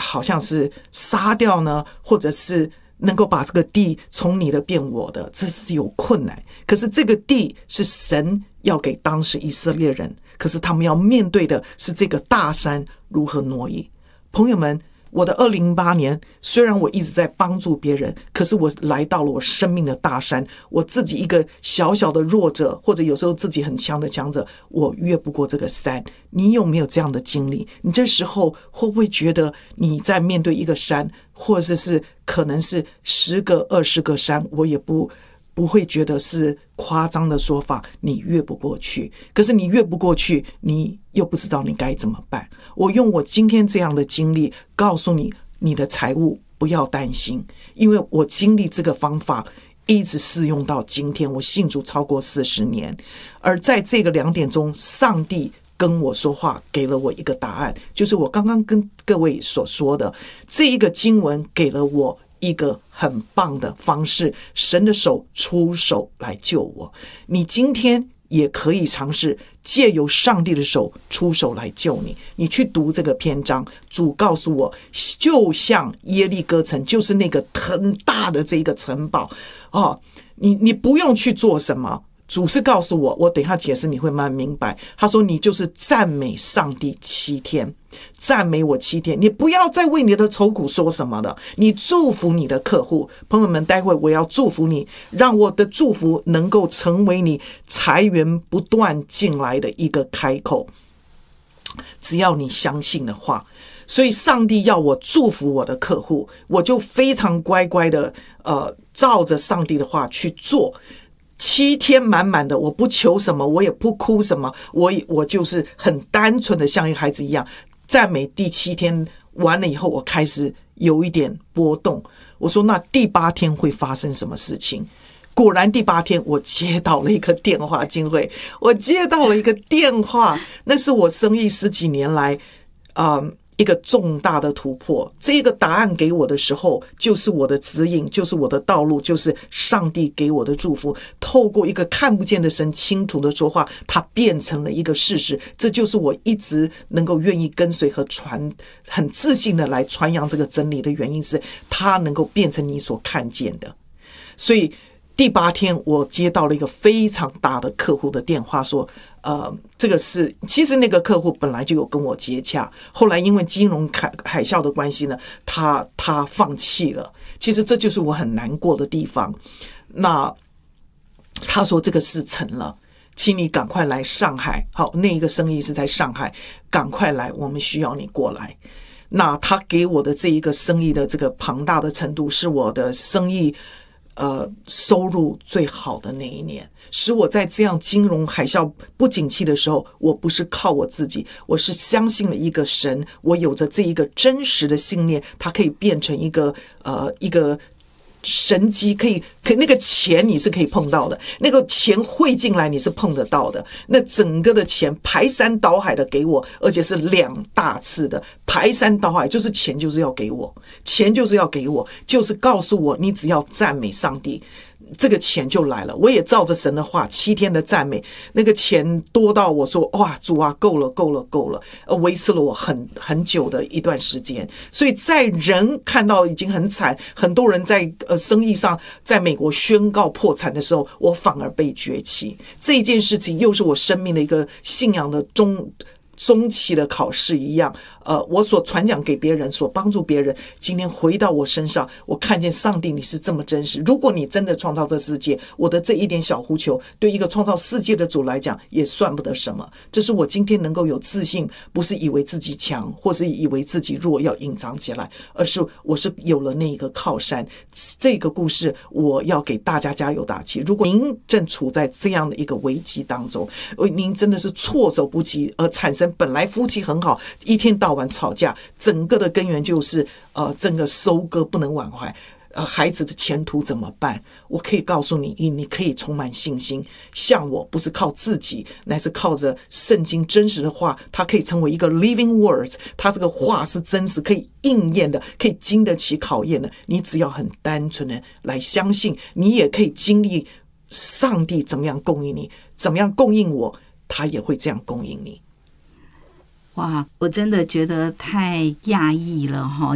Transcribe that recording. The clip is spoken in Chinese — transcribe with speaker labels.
Speaker 1: 好像是杀掉呢，或者是能够把这个地从你的变我的，这是有困难。可是这个地是神要给当时以色列人，可是他们要面对的是这个大山如何挪移。朋友们，我的2008年，虽然我一直在帮助别人，可是我来到了我生命的大山，我自己一个小小的弱者，或者有时候自己很强的强者，我越不过这个山。你有没有这样的经历？你这时候会不会觉得你在面对一个山，或者是可能是10个20个山，我也不会觉得是夸张的说法，你越不过去。可是你越不过去，你又不知道你该怎么办。我用我今天这样的经历告诉你，你的财务不要担心，因为我经历这个方法一直适用到今天，我信主超过40年。而在这个2点钟，上帝跟我说话，给了我一个答案，就是我刚刚跟各位所说的这一个经文，给了我一个很棒的方式，神的手出手来救我。你今天也可以尝试借由上帝的手出手来救你。你去读这个篇章，主告诉我，就像耶利哥城，就是那个很大的这个城堡你不用去做什么。主是告诉我，我等一下解释你会慢慢明白。他说你就是赞美上帝7天，赞美我7天，你不要再为你的愁苦说什么了，你祝福你的客户。朋友们，待会我要祝福你，让我的祝福能够成为你财源不断进来的一个开口，只要你相信的话。所以上帝要我祝福我的客户，我就非常乖乖的照着上帝的话去做。7天满满的，我不求什么，我也不哭什么，我就是很单纯的像一个孩子一样赞美。第7天完了以后，我开始有一点波动，我说那第8天会发生什么事情？果然第8天我接到了一个电话，金慧，我接到了一个电话，那是我生意10几年来一个重大的突破。这个答案给我的时候，就是我的指引，就是我的道路，就是上帝给我的祝福。透过一个看不见的神清楚的说话，它变成了一个事实。这就是我一直能够愿意跟随和很自信的来传扬这个真理的原因，是它能够变成你所看见的。所以第8天我接到了一个非常大的客户的电话，说这个是，其实那个客户本来就有跟我接洽，后来因为金融海啸的关系呢，他放弃了。其实这就是我很难过的地方。那他说这个事成了，请你赶快来上海。好，那一个生意是在上海，赶快来，我们需要你过来。那他给我的这一个生意的这个庞大的程度，是我的生意收入最好的那一年，使我在这样金融海啸不景气的时候，我不是靠我自己，我是相信了一个神，我有着这一个真实的信念，它可以变成一个神机，可以那个钱你是可以碰到的，那个钱汇进来你是碰得到的，那整个的钱排山倒海的给我，而且是2大次的排山倒海，就是钱就是要给我，钱就是要给我，就是告诉我你只要赞美上帝，这个钱就来了。我也照着神的话7天的赞美，那个钱多到我说哇，主啊，够了够了够了，维持了我很久的一段时间。所以在人看到已经很惨，很多人在生意上在美国宣告破产的时候，我反而被崛起。这一件事情又是我生命的一个信仰的中期的考试一样，我所传讲给别人，所帮助别人，今天回到我身上，我看见上帝你是这么真实。如果你真的创造这世界，我的这一点小呼求，对一个创造世界的主来讲，也算不得什么。这是我今天能够有自信，不是以为自己强，或是以为自己弱要隐藏起来，而是我是有了那一个靠山。这个故事我要给大家加油打气。如果您正处在这样的一个危机当中，您真的是措手不及，而产生本来夫妻很好，一天到晚吵架，整个的根源就是整个收割不能挽回，孩子的前途怎么办？我可以告诉你，你可以充满信心，像我不是靠自己，乃是靠着圣经真实的话，它可以成为一个 living words， 它这个话是真实可以应验的，可以经得起考验的。你只要很单纯的来相信，你也可以经历上帝怎么样供应你，怎么样供应我，他也会这样供应你。
Speaker 2: 哇，我真的觉得太讶异了哈！